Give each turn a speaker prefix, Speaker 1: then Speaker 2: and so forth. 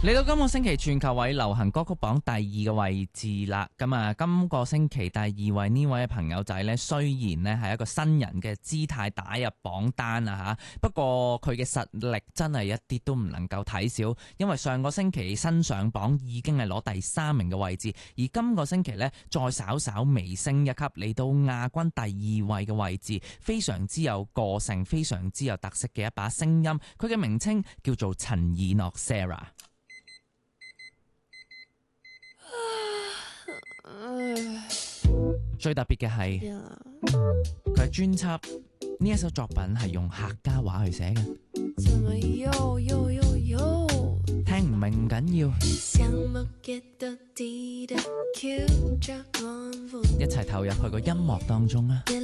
Speaker 1: 嚟到今個星期全球位流行歌曲榜第2個位置啦，咁啊，今個星期第2位呢位朋友仔呢，雖然呢係一個新人嘅姿態打入榜單啊吓，不過佢嘅實力真係一啲都唔能夠睇小，因為上個星期新上榜已經係攞第3名嘅位置，而今個星期呢，再稍稍微升一級嚟到亞軍第2位嘅位置，非常之有個性，非常之有特色嘅一把聲音，佢嘅名稱叫做陳以諾 Sarah。最特別嘅係佢嘅專輯呢一首作品係用客家話去寫嘅，聽唔明唔緊要，一齊投入去個音樂當中啊！